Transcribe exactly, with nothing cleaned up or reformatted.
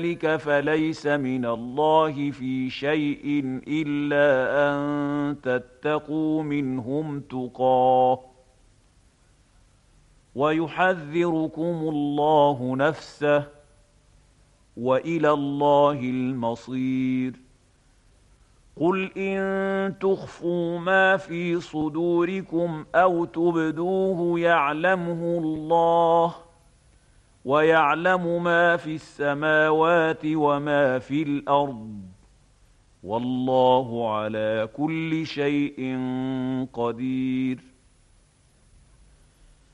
ذلك فليس من الله في شيء إلا أن تتقوا منهم تقاه ويحذركم الله نفسه وإلى الله المصير. قل إن تخفوا ما في صدوركم أو تبدوه يعلمه الله ويعلم ما في السماوات وما في الأرض والله على كل شيء قدير.